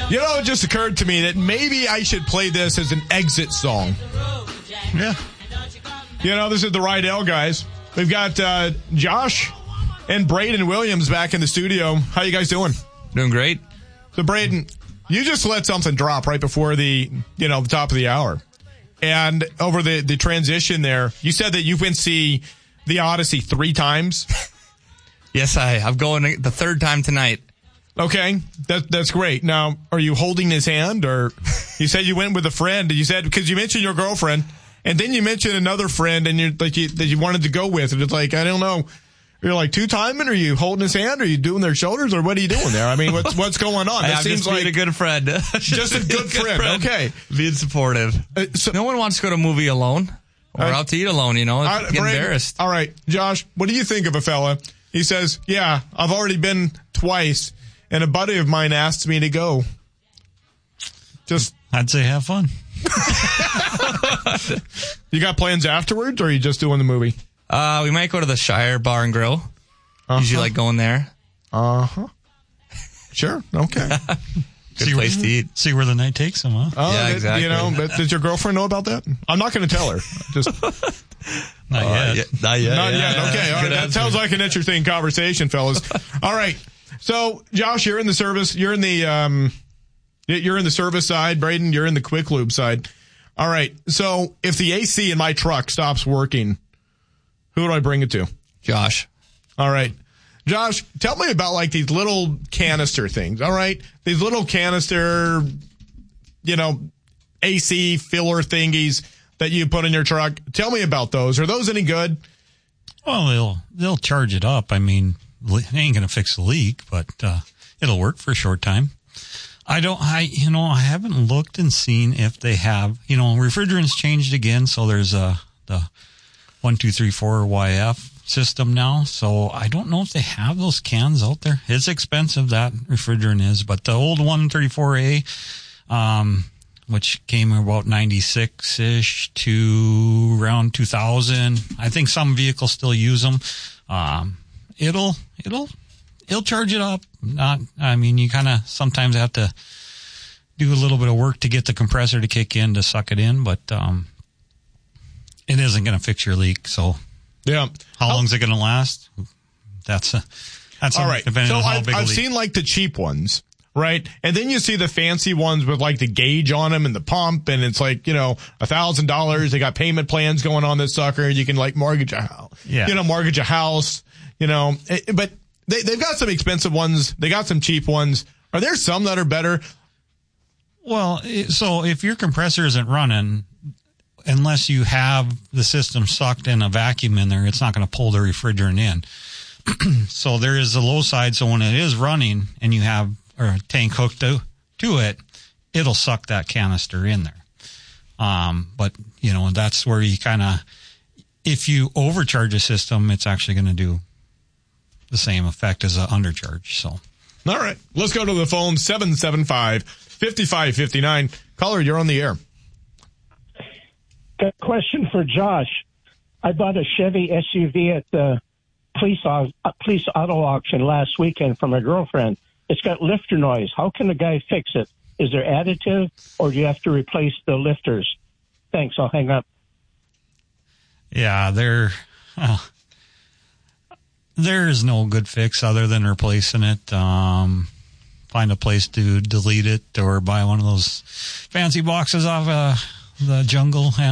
You know, it just occurred to me that maybe I should play this as an exit song. Yeah. You know, this is the Rydell guys. We've got Josh and Braden Williams back in the studio. How you guys doing? Doing great. So, Braden, you just let something drop right before the top of the hour. And over the transition there, you said that you went to see The Odyssey 3 times. Yes, I'm going the third time tonight. Okay, that's great. Now, are you holding his hand, or you said you went with a friend? You said, because you mentioned your girlfriend, and then you mentioned another friend, and that you wanted to go with, and it's like, I don't know. You're like two-timing? Are you holding his hand? Are you doing their shoulders? Or what are you doing there? I mean, what's going on? It seems like a good friend. Just a good friend. Okay. Being supportive. So, no one wants to go to a movie alone or out to eat alone, Get embarrassed. All right, Josh, what do you think of a fella? He says, yeah, I've already been twice, and a buddy of mine asked me to go. I'd say have fun. You got plans afterwards, or are you just doing the movie? We might go to the Shire Bar and Grill. Usually like going there. Sure. Okay. Good place to eat. See where the night takes them, huh? Yeah, exactly. But does your girlfriend know about that? I'm not going to tell her. Just Not yet. Not yet. Not yet. Okay. All right. That sounds like an interesting conversation, fellas. All right. So, Josh, you're in the service. You're in the service side. Braden, you're in the quick lube side. All right. So, if the AC in my truck stops working, who do I bring it to? Josh. All right. Josh, tell me about like these little canister things. All right. These little canister, AC filler thingies that you put in your truck. Tell me about those. Are those any good? Well, they'll charge it up. I mean, it ain't going to fix the leak, but it'll work for a short time. I haven't looked and seen if they have, refrigerants changed again. So there's the 1234YF system now. So I don't know if they have those cans out there. It's expensive, that refrigerant is, but the old 134A, which came about 96-ish to around 2000. I think some vehicles still use them. It'll charge it up. You kind of sometimes have to do a little bit of work to get the compressor to kick in to suck it in, but it isn't going to fix your leak. So, yeah, how long is it going to last? That's all right. Depending on how big I've a leak. seen like the cheap ones, right? And then you see the fancy ones with like the gauge on them and the pump, and it's like $1,000. They got payment plans going on this sucker. You can like mortgage a house, mortgage a house, but. They've got some expensive ones. They got some cheap ones. Are there some that are better? Well, so if your compressor isn't running, unless you have the system sucked in a vacuum in there, it's not going to pull the refrigerant in. So there is a low side. So when it is running and you have a tank hooked to it, it'll suck that canister in there. But that's where you kind of, if you overcharge a system, it's actually going to do the same effect as an undercharge. So, all right, let's go to the phone. 775-5559. Caller, you're on the air. Got a question for Josh. I bought a Chevy SUV at the police auto auction last weekend from my girlfriend. It's got lifter noise. How can the guy fix it? Is there additive, or do you have to replace the lifters? Thanks. I'll hang up. Yeah, there's no good fix other than replacing it. Find a place to delete it or buy one of those fancy boxes off the jungle.